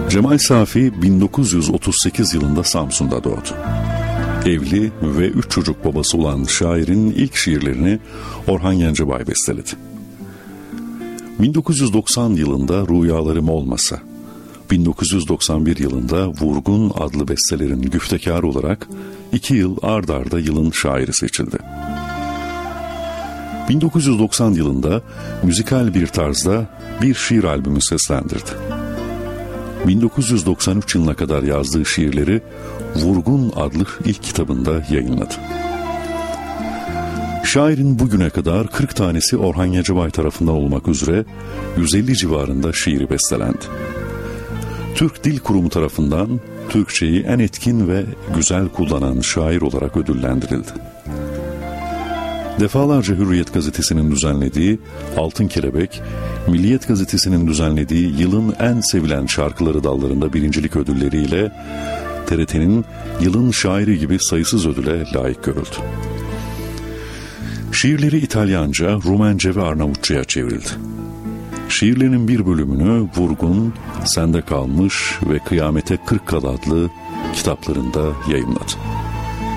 Cemal Safi 1938 yılında Samsun'da doğdu. Evli ve 3 çocuk babası olan şairin ilk şiirlerini Orhan Gencebay besteledi. 1990 yılında Rüyalarım Olmasa, 1991 yılında Vurgun adlı bestelerin güftekarı olarak 2 yıl ard arda yılın şairi seçildi. 1990 yılında müzikal bir tarzda bir şiir albümü seslendirdi. 1993 yılına kadar yazdığı şiirleri Vurgun adlı ilk kitabında yayınladı. Şairin bugüne kadar 40 tanesi Orhan Gencebay tarafından olmak üzere 150 civarında şiiri bestelendi. Türk Dil Kurumu tarafından Türkçeyi en etkin ve güzel kullanan şair olarak ödüllendirildi. Defalarca Hürriyet gazetesinin düzenlediği Altın Kelebek, Milliyet gazetesinin düzenlediği yılın en sevilen şarkıları dallarında birincilik ödülleriyle TRT'nin yılın şairi gibi sayısız ödüle layık görüldü. Şiirleri İtalyanca, Rumence ve Arnavutça'ya çevrildi. Şiirlerinin bir bölümünü Vurgun, Sende Kalmış ve Kıyamete 40 Kal adlı kitaplarında yayımladı.